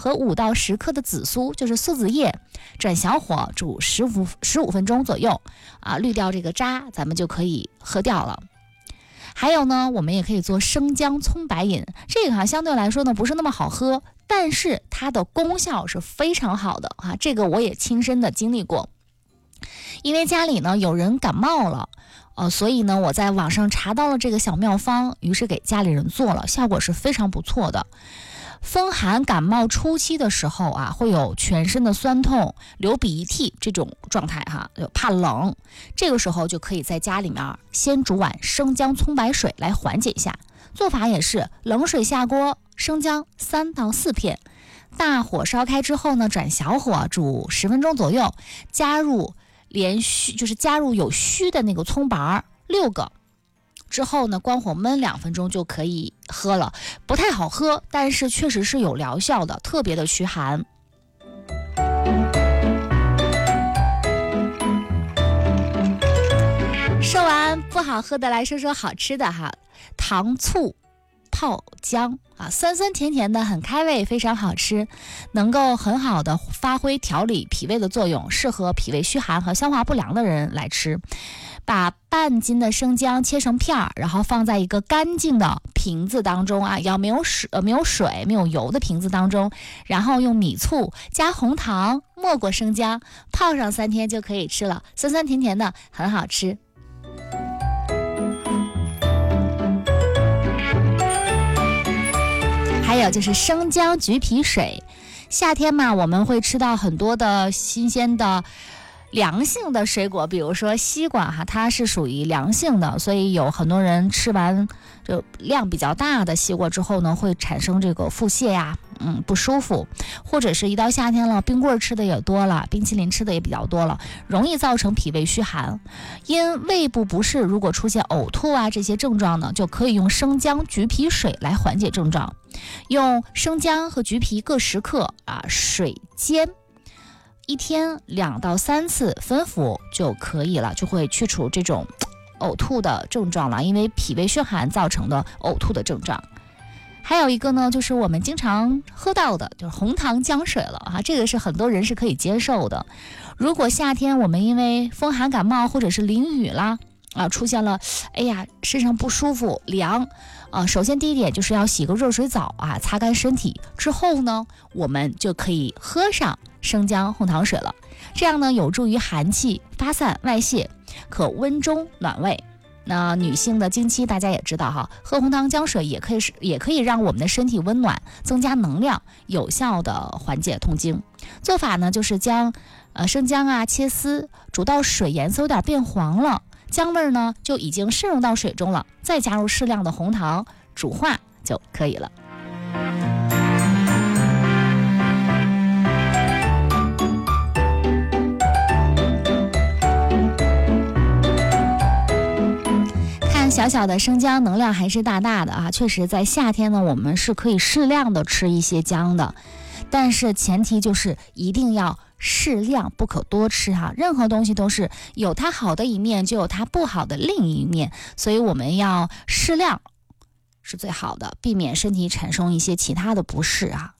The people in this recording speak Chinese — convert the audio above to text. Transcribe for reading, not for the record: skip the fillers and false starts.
和5到10克的紫苏，就是苏子叶，转小火煮15分钟左右啊，滤掉这个渣，咱们就可以喝掉了。还有呢，我们也可以做生姜葱白饮，这个相对来说呢不是那么好喝，但是它的功效是非常好的啊，这个我也亲身的经历过。因为家里呢有人感冒了，所以呢我在网上查到了这个小妙方，于是给家里人做了，效果是非常不错的。风寒感冒初期的时候啊，会有全身的酸痛、流鼻涕这种状态怕冷，这个时候就可以在家里面先煮碗生姜葱白水来缓解一下。做法也是冷水下锅，生姜3到4片，大火烧开之后呢，转小火煮10分钟左右，加入有须的那个葱白6个。之后呢，关火焖2分钟就可以喝了，不太好喝，但是确实是有疗效的，特别的驱寒。说完不好喝的，来说说好吃的糖醋泡姜酸酸甜甜的，很开胃，非常好吃，能够很好的发挥调理脾胃的作用，适合脾胃虚寒和消化不良的人来吃。把半斤的生姜切成片，然后放在一个干净的瓶子当中要没有水、没有油的瓶子当中，然后用米醋加红糖没过生姜，泡上3天就可以吃了，酸酸甜甜的，很好吃。还有就是生姜橘皮水，夏天嘛，我们会吃到很多的新鲜的凉性的水果，比如说西瓜它是属于凉性的，所以有很多人吃完就量比较大的西瓜之后呢，会产生这个腹泻不舒服，或者是一到夏天了，冰棍吃的也多了，冰淇淋吃的也比较多了，容易造成脾胃虚寒。因胃部不适，如果出现呕吐这些症状呢，就可以用生姜橘皮水来缓解症状。用生姜和橘皮各10克水煎，1天2到3次分服就可以了，就会去除这种呕吐的症状了，因为脾胃虚寒造成的呕吐的症状。还有一个呢，就是我们经常喝到的，就是红糖姜水了这个是很多人是可以接受的。如果夏天我们因为风寒感冒或者是淋雨啦出现了身上不舒服凉首先第一点就是要洗个热水澡擦干身体之后呢，我们就可以喝上生姜红糖水了，这样呢有助于寒气发散外泄，可温中暖胃。那女性的经期大家也知道喝红糖姜水也可以让我们的身体温暖，增加能量，有效的缓解痛经。做法呢就是将生姜切丝，煮到水颜色有点变黄了，姜味呢就已经渗入到水中了，再加入适量的红糖煮化就可以了。小小的生姜能量还是大大的确实在夏天呢，我们是可以适量的吃一些姜的，但是前提就是一定要适量，不可多吃任何东西都是有它好的一面，就有它不好的另一面，所以我们要适量是最好的，避免身体产生一些其他的不适